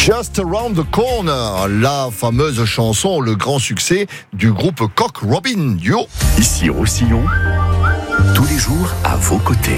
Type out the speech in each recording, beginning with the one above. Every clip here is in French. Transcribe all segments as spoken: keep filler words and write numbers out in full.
Just Around the Corner, la fameuse chanson, le grand succès du groupe Cock Robin Duo. Ici Roussillon, tous les jours à vos côtés.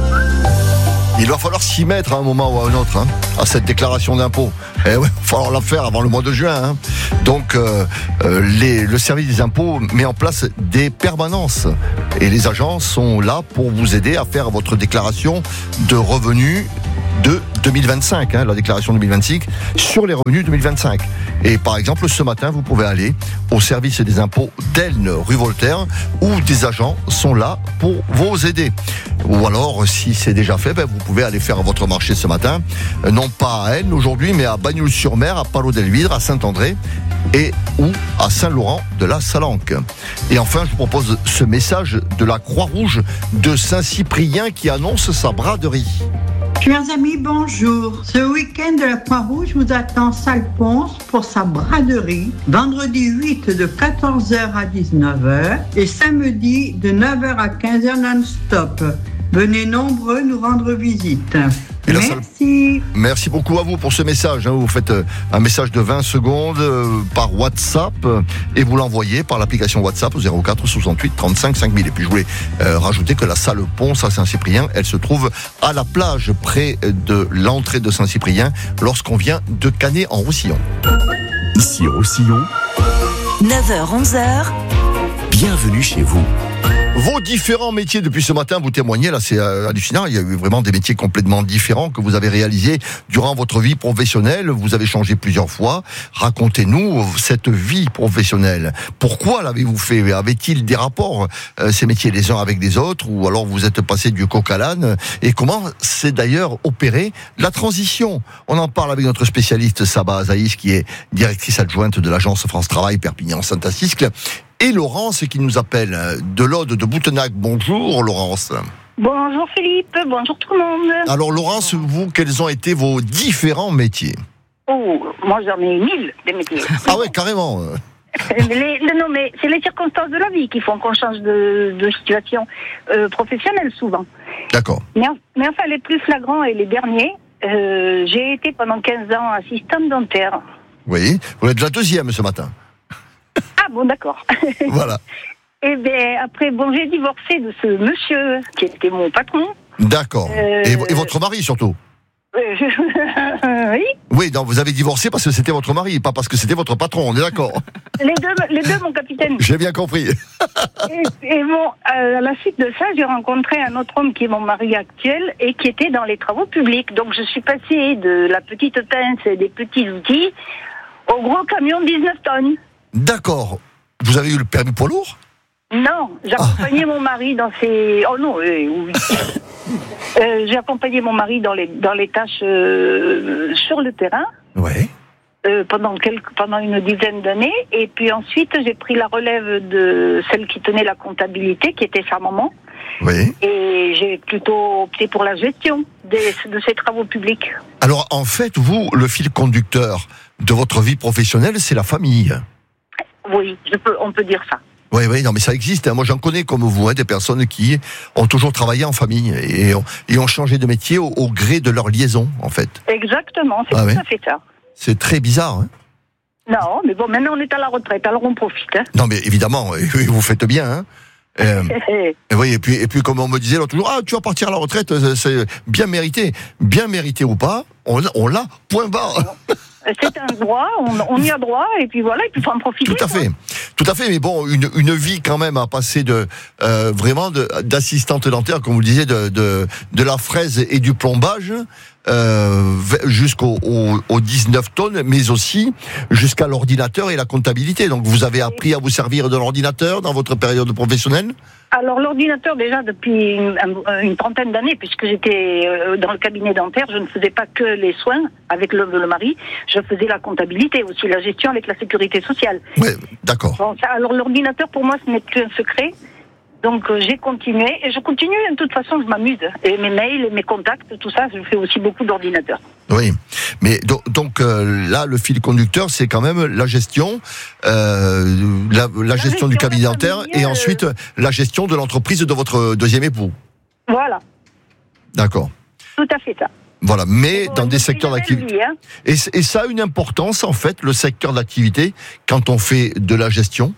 Il va falloir s'y mettre à un moment ou à un autre, hein, à cette déclaration d'impôt. Eh ouais, il va falloir la faire avant le mois de juin. Hein. Donc, euh, euh, les, le service des impôts met en place des permanences. Et les agents sont là pour vous aider à faire votre déclaration de revenus de deux mille vingt-cinq, hein, la déclaration deux mille vingt-cinq, sur les revenus deux mille vingt-cinq. Et par exemple, ce matin, vous pouvez aller au service des impôts d'Elne, rue Voltaire, où des agents sont là pour vous aider. Ou alors, si c'est déjà fait, ben, vous pouvez aller faire votre marché ce matin, non pas à Elne aujourd'hui, mais à Bagnols-sur-Mer, à Palau-Delvidre, à Saint-André et ou à Saint-Laurent de la Salanque. Et enfin, je vous propose ce message de la Croix-Rouge de Saint-Cyprien qui annonce sa braderie. Chers amis, bonjour. Ce week-end de la Croix-Rouge vous attend Salle-Ponce pour sa braderie. Vendredi huit de quatorze heures à dix-neuf heures et samedi de neuf heures à quinze heures non-stop. Venez nombreux nous rendre visite. Et Merci. Salle... Merci beaucoup à vous pour ce message. Vous faites un message de vingt secondes par WhatsApp et vous l'envoyez par l'application WhatsApp au zéro quatre soixante-huit trente-cinq cinq mille. Et puis je voulais euh, rajouter que la salle Ponce à Saint-Cyprien, elle se trouve à la plage près de l'entrée de Saint-Cyprien lorsqu'on vient de Canet en Roussillon. Ici Roussillon, neuf heures onze heures. Bienvenue chez vous. Vos différents métiers depuis ce matin, vous témoignez, là c'est euh, hallucinant, il y a eu vraiment des métiers complètement différents que vous avez réalisés durant votre vie professionnelle, vous avez changé plusieurs fois. Racontez-nous cette vie professionnelle. Pourquoi l'avez-vous fait ? Avait-il des rapports, euh, ces métiers les uns avec les autres, ou alors vous êtes passé du coq à l'âne ? Et comment s'est d'ailleurs opérée la transition ? On en parle avec notre spécialiste Saba Azaïs, qui est directrice adjointe de l'agence France Travail Perpignan-Saint-Aciscle. Et Laurence qui nous appelle de l'Aude de Boutenac. Bonjour Laurence. Bonjour Philippe, bonjour tout le monde. Alors Laurence, vous, quels ont été vos différents métiers ? Oh, moi j'en ai mille des métiers. Ah ouais, carrément. les, les, non mais c'est les circonstances de la vie qui font qu'on change de, de situation euh, professionnelle souvent. D'accord. Mais, mais enfin les plus flagrants et les derniers, euh, j'ai été pendant quinze ans assistante dentaire. Oui, vous êtes la deuxième ce matin. Ah bon, d'accord. Voilà. Et bien après, bon, j'ai divorcé de ce monsieur qui était mon patron. D'accord. Euh... Et, et votre mari surtout ? Euh, oui. Oui, donc vous avez divorcé parce que c'était votre mari, pas parce que c'était votre patron, on est d'accord ? Les deux, les deux, mon capitaine. J'ai bien compris. et, et bon, euh, à la suite de ça, j'ai rencontré un autre homme qui est mon mari actuel et qui était dans les travaux publics. Donc je suis passée de la petite pince et des petits outils au gros camion dix-neuf tonnes. D'accord. Vous avez eu le permis poids lourd ? Non, j'accompagnais ah. mon mari dans ses... Oh non, euh, oui. euh, j'ai accompagné mon mari dans les, dans les tâches euh, sur le terrain. Ouais. Euh, pendant, quelques, pendant une dizaine d'années. Et puis ensuite, j'ai pris la relève de celle qui tenait la comptabilité, qui était sa maman. Oui. Et j'ai plutôt opté pour la gestion des, de ces travaux publics. Alors, en fait, vous, le fil conducteur de votre vie professionnelle, c'est la famille. Oui, je peux, on peut dire ça. Oui, oui, non, mais ça existe. Hein. Moi, j'en connais comme vous, hein, des personnes qui ont toujours travaillé en famille et ont, et ont changé de métier au, au gré de leur liaison, en fait. Exactement, c'est ah, tout oui. à fait ça. C'est très bizarre. Hein. Non, mais bon, maintenant on est à la retraite, alors on profite. Hein. Non, mais évidemment, vous faites bien. Hein. Euh, et, oui, et, puis, et puis, comme on me disait l'autre jour, ah, tu vas partir à la retraite, c'est bien mérité. Bien mérité ou pas, on, on l'a, point barre. C'est un droit, on, on y a droit, et puis voilà, et puis il faut en profiter. Tout à fait, tout à fait. Mais bon, une, une vie quand même à passer de euh, vraiment de, d'assistante dentaire, comme vous le disiez, de, de, de la fraise et du plombage euh, jusqu'aux aux, aux dix-neuf tonnes, mais aussi jusqu'à l'ordinateur et la comptabilité. Donc vous avez appris à vous servir de l'ordinateur dans votre période professionnelle ? Alors l'ordinateur déjà depuis une, une trentaine d'années, puisque j'étais dans le cabinet dentaire, je ne faisais pas que les soins avec le, le mari, je faisais la comptabilité aussi, la gestion avec la sécurité sociale. Oui, d'accord. Bon, ça, alors l'ordinateur pour moi ce n'est plus un secret, donc euh, j'ai continué, et je continue, de toute façon je m'amuse, et mes mails, et mes contacts, tout ça, je fais aussi beaucoup d'ordinateur. Oui, mais donc, donc euh, là le fil conducteur c'est quand même la gestion, euh, la, la, la gestion, gestion du cabinet dentaire euh... et ensuite la gestion de l'entreprise de votre deuxième époux. Voilà. D'accord. Tout à fait ça. Voilà, mais Bon, dans des c'est secteurs une belle d'activité. vie, hein. Et, et ça a une importance, en fait, le secteur d'activité, quand on fait de la gestion?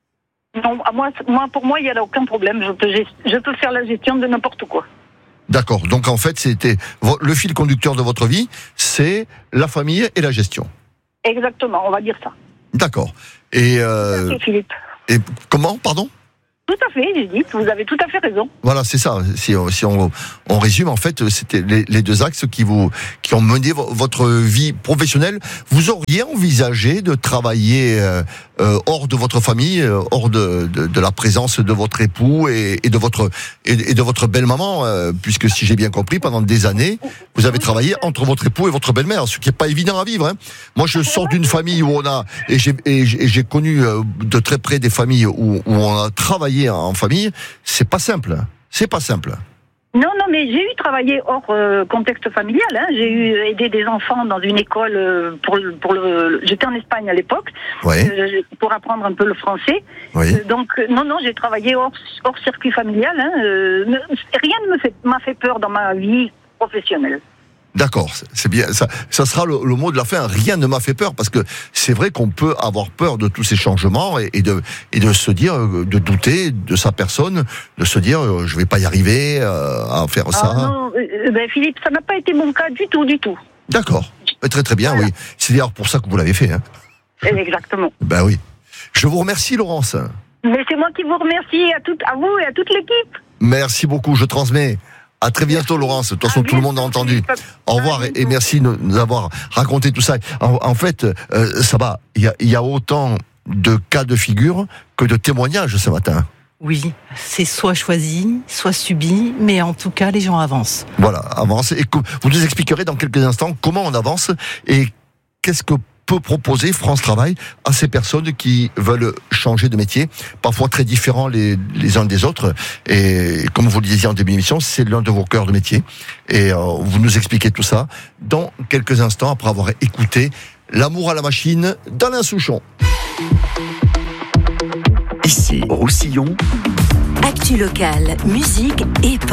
Non, à moi, moi, pour moi, il n'y a aucun problème. Je peux, gest- je peux faire la gestion de n'importe quoi. D'accord, donc en fait, c'était vo- le fil conducteur de votre vie, c'est la famille et la gestion. Exactement, on va dire ça. D'accord. Et, euh, Ok, Philippe. et comment, pardon? Tout à fait, j'ai dit, vous avez tout à fait raison. Voilà, c'est ça. Si, si on, on résume, en fait, c'était les, les deux axes qui vous, qui ont mené vo- votre vie professionnelle. Vous auriez envisagé de travailler euh, euh, hors de votre famille, euh, hors de, de, de la présence de votre époux et, et de votre et, et de votre belle-maman, euh, puisque si j'ai bien compris, pendant des années, vous avez travaillé entre votre époux et votre belle-mère, ce qui est pas évident à vivre. Hein. Moi, je sors d'une famille où on a et j'ai et j'ai et j'ai connu euh, de très près des familles où, où on a travaillé en famille, c'est pas simple. C'est pas simple. Non, non, mais j'ai eu travaillé hors euh, contexte familial. Hein. J'ai eu aidé des enfants dans une école euh, pour, le- pour le. J'étais en Espagne à l'époque Oui. euh, pour apprendre un peu le français. Oui. Euh, donc euh, non, non, j'ai travaillé hors, hors circuit familial. Hein. Euh, ne- rien ne me fait m'a fait peur dans ma vie professionnelle. D'accord, c'est bien. Ça, ça sera le, le mot de la fin. Rien ne m'a fait peur parce que c'est vrai qu'on peut avoir peur de tous ces changements et, et de et de se dire, de douter de sa personne, de se dire, euh, je vais pas y arriver euh, à faire ça. Ah, non, euh, ben, Philippe, ça n'a pas été mon cas du tout, du tout. D'accord, très très bien. Voilà. Oui, c'est d'ailleurs pour ça que vous l'avez fait. Hein. Exactement. Ben oui. Je vous remercie, Laurence. Mais c'est moi qui vous remercie à, tout, à vous et à toute l'équipe. Merci beaucoup. Je transmets. À très bientôt, Laurence. De toute façon, À tout le monde a bientôt, entendu. Philippe. Au revoir À et, et bientôt. merci de nous avoir raconté tout ça. En, en fait, euh, ça va. Il y a, il y a autant de cas de figure que de témoignages ce matin. Oui, c'est soit choisi, soit subi, mais en tout cas, les gens avancent. Voilà, avance. Et que- vous nous expliquerez dans quelques instants comment on avance et qu'est-ce que peut proposer France Travail à ces personnes qui veulent changer de métier, parfois très différents les, les uns des autres. Et comme vous le disiez en début d'émission, c'est l'un de vos cœurs de métier. Et euh, vous nous expliquez tout ça dans quelques instants après avoir écouté L'amour à la machine d'Alain Souchon. Ici, Roussillon, Actu locale, musique et pop.